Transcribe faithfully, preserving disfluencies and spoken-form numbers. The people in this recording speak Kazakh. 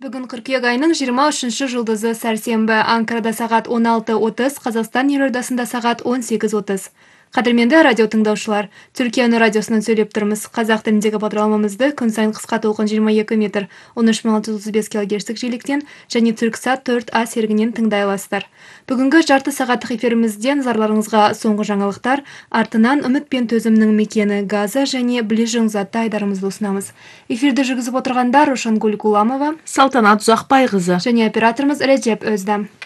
Бүгін қыркүйек айының жиырма үшінші жұлдызы сәрсенбі. Анкарада сағат он алты отыз, Қазақстан елордасында сағат он сегіз отыз. Қадірменді радио тыңдаушылар, Түркия үні радиосынан сөйлеп тұрмыз. Қазақ тіліндегі бағдарламамызды күн сайын қысқа толқын жиырма екі метр, он үш мың алты жүз отыз бес килогерцтік жиіліктен және Түрксат төрт А серігінен тыңдай аласыздар. Бүгінгі жарты сағаттық эфирімізден зарларыңызға соңғы жаңалықтар, артынан үміт пен төзімнің мекені Газа және Ближний затты айдарымызды ұсынамыз. Эфирді жүргізіп отырғандар Рошангүл Гуламова, Салтанат Ұзақбайқызы және операторымыз Реджеп Өздам.